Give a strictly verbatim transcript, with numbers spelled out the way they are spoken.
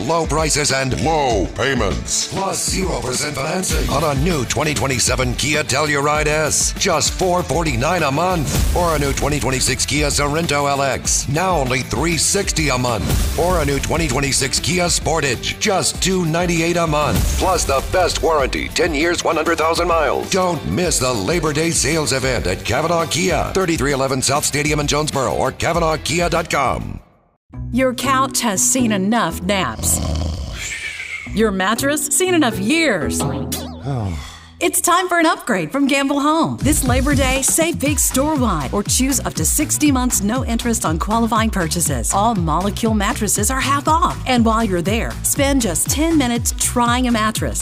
low prices and low payments. Plus zero percent financing on a new twenty twenty-seven Kia Telluride S. Just four hundred forty-nine dollars a month. Or a new twenty twenty-six Kia Sorento L X. Now only three hundred sixty dollars a month. Or a new twenty twenty-six Kia Sportage. Just two hundred ninety-eight dollars a month. Plus the best warranty, ten years, one hundred thousand miles. Don't miss the Labor Day sales event at Cavanaugh Kia, thirty-three eleven South Stadium in Jonesboro, or Cavanaugh Kia dot com. Your couch has seen enough naps. Your mattress seen enough years. It's time for an upgrade from Gamble Home. This Labor Day, save big store-wide or choose up to sixty months no interest on qualifying purchases. All Molecule mattresses are half off. And while you're there, spend just ten minutes trying a mattress.